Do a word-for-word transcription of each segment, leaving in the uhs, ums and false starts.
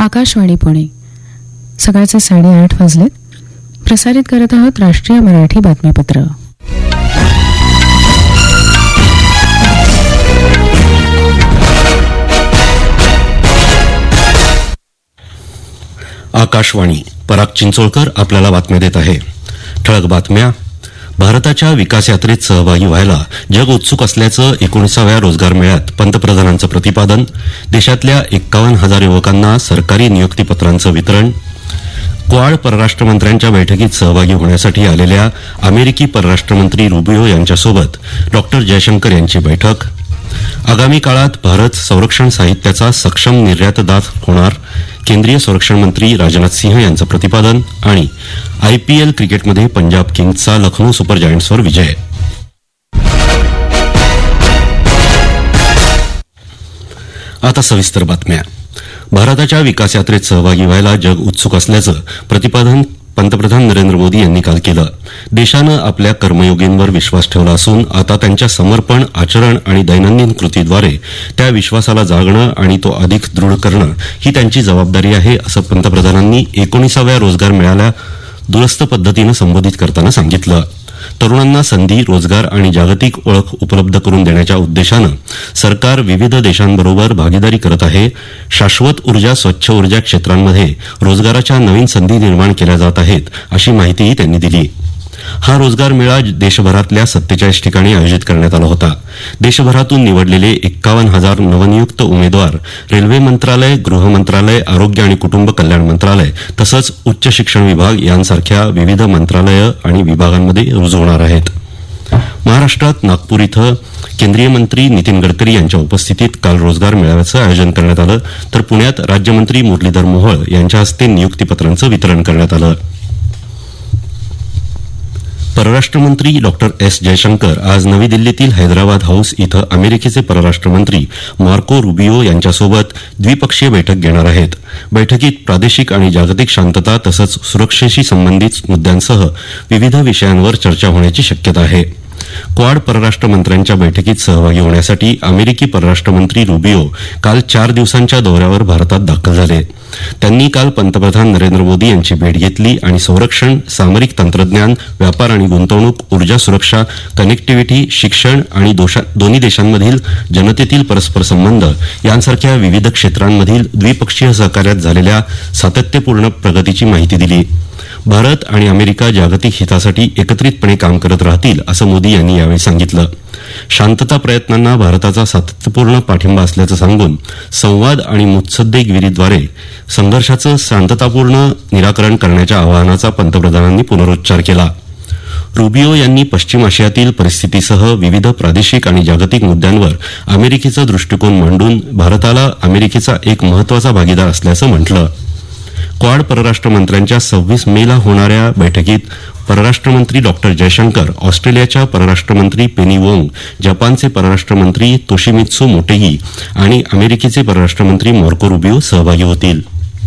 आकाशवाणी पुणे. सकाळचे साडेआठ वाजलेत. प्रसारित करत आहोत राष्ट्रीय मराठी बातमीपत्र. आकाशवाणी. पराग चिंचोळकर आपल्याला बातम्या देत आहे. ठळक बातम्या. भारताच्या विकास यात्रेत सहभागी व्हायला जग उत्सुक असल्याचं एकोणीसाव्या रोजगार मेळ्यात पंतप्रधानांचं प्रतिपादन. देशातल्या एक्कावन्न हजार युवकांना सरकारी नियुक्तीपत्रांचं वितरण. क्वाड परराष्ट्रमंत्र्यांच्या बैठकीत सहभागी होण्यासाठी आलेल्या अमेरिकी परराष्ट्रमंत्री रुबियो यांच्यासोबत डॉक्टर जयशंकर यांची बैठक. आगामी काळात भारत संरक्षण साहित्याचा सक्षम निर्यातदार होणार, केंद्रीय संरक्षण मंत्री राजनाथ सिंह यांचं प्रतिपादन. आणि आयपीएल क्रिकेटमध्ये पंजाब किंग्सचा लखनौ सुपर जायंट्सवर विजय. आता सविस्तर बातम्या. भारताच्या विकास यात्रेत सहभागी व्हायला जग उत्सुक असल्याचं प्रतिपादन पंतप्रधान नरेंद्र मोदी यांनी काल केलं. देशानं आपल्या कर्मयोगींवर विश्वास ठेवला असून आता त्यांच्या समर्पण, आचरण आणि दैनंदिन कृतीद्वारे त्या विश्वासाला जागणं आणि तो अधिक दृढ करणं ही त्यांची जबाबदारी आहे, असं पंतप्रधानांनी एकोणीसाव्या रोजगार मेळ्याला दूरस्थ पद्धतीनं संबोधित करताना सांगितलं. तरुणांना संधी, रोजगार आणि जागतिक ओळख उपलब्ध करून देण्याच्या उद्देशानं सरकार विविध देशांबरोबर भागीदारी करत आहे. शाश्वत ऊर्जा, स्वच्छ ऊर्जा क्षेत्रांमध्ये रोजगाराच्या नवीन संधी निर्माण केल्या जात आहेत, अशी माहितीही त्यांनी दिली. हा रोजगार मेळा देशभरातल्या सत्तेचाळीस ठिकाणी आयोजित करण्यात आला होता. देशभरातून निवडलेले एक्कावन्न हजार नवनियुक्त उमेदवार रेल्वे मंत्रालय, गृह मंत्रालय, आरोग्य आणि कुटुंब कल्याण मंत्रालय तसंच उच्च शिक्षण विभाग यांसारख्या विविध मंत्रालयं आणि विभागांमध्ये रुजू होणार आहेत. महाराष्ट्रात नागपूर इथं केंद्रीय मंत्री नितीन गडकरी यांच्या उपस्थितीत काल रोजगार मेळाव्याचं आयोजन करण्यात आलं, तर पुण्यात राज्यमंत्री मुरलीधर मोहोळ यांच्या हस्ते नियुक्तीपत्रांचं वितरण करण्यात आलं. परराष्ट्रमंत्री डॉक्टर एस जयशंकर आज नवी दिल्लीतील हैदराबाद हाऊस इथं अमेरिकेचे परराष्ट्रमंत्री मार्को रुबियो यांच्यासोबत द्विपक्षीय बैठक घेणार आहेत. बैठकीत प्रादेशिक आणि जागतिक शांतता तसंच सुरक्षेशी संबंधित मुद्द्यांसह विविध विषयांवर चर्चा होण्याची शक्यता आहे. क्वाड परराष्ट्र मंत्र्यांच्या बैठकीत सहभागी होण्यासाठी अमेरिकी परराष्ट्रमंत्री रुबियो काल चार दिवसांच्या दौऱ्यावर भारतात दाखल झाले. त्यांनी काल पंतप्रधान नरेंद्र मोदी यांची भेट घेतली आणि संरक्षण, सामरिक तंत्रज्ञान, व्यापार आणि गुंतवणूक, ऊर्जा सुरक्षा, कनेक्टिव्हिटी, शिक्षण आणि दोन्ही देशांमधील जनतेतील परस्पर संबंध यांसारख्या विविध क्षेत्रांमधील द्विपक्षीय सहकार्यात झालेल्या सातत्यपूर्ण प्रगतीची माहिती दिली. भारत आणि अमेरिका जागतिक हितासाठी एकत्रितपणे काम करत राहतील, असं मोदी यांनी यावेळी सांगितलं. शांतता प्रयत्नांना भारताचा सातत्यपूर्ण पाठिंबा असल्याचं सांगून संवाद आणि मुत्सद्देगिरीद्वारे संघर्षाचं शांततापूर्ण निराकरण करण्याच्या आवाहनाचा पंतप्रधानांनी पुनरुच्चार केला. रुबियो यांनी पश्चिम आशियातील परिस्थितीसह विविध प्रादेशिक आणि जागतिक मुद्द्यांवर अमेरिकेचा दृष्टिकोन मांडून भारताला अमेरिकेचा एक महत्वाचा भागीदार असल्याचं म्हटलं. क्वाड परराष्ट्र मंत्र्यांच्या सव्वीस मेला होणाऱ्या बैठकीत परराष्ट्रमंत्री डॉक्टर जयशंकर, ऑस्ट्रेलियाच्या परराष्ट्रमंत्री पेनी वोंग, जपानचे परराष्ट्रमंत्री तोशिमित्सू मोटेगी आणि अमेरिकेचे परराष्ट्रमंत्री मार्को रुबियो सहभागी होतील.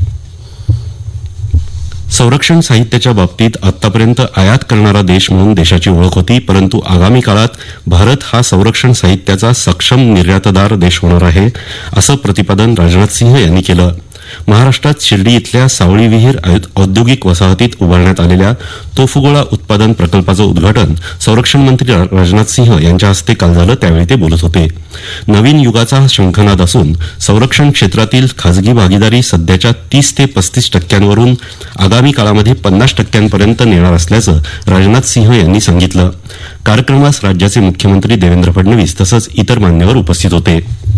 संरक्षण साहित्याच्या बाबतीत आतापर्यंत आयात करणारा देश म्हणून देशाची ओळख होती, परंतु आगामी काळात भारत हा संरक्षण साहित्याचा सक्षम निर्यातदार देश होणार आहे, असं प्रतिपादन राजनाथ सिंह यांनी केलं. महाराष्ट्रात शिर्डी इथल्या सावळी विहीर औद्योगिक वसाहतीत उभारण्यात आलेल्या तोफगोळा उत्पादन प्रकल्पाचं उद्घाटन संरक्षण मंत्री राजनाथ सिंह यांच्या हस्ते काल झालं, त्यावेळी ते बोलत होते. नवीन युगाचा हा शंखनाद असून संरक्षण क्षेत्रातील खासगी भागीदारी सध्याच्या तीस ते पस्तीस टक्क्यांवरून आगामी काळामध्ये पन्नास टक्क्यांपर्यंत नेणार असल्याचं राजनाथ सिंह यांनी सांगितलं. कार्यक्रमास राज्याचे मुख्यमंत्री देवेंद्र फडणवीस तसंच इतर मान्यवर उपस्थित होते.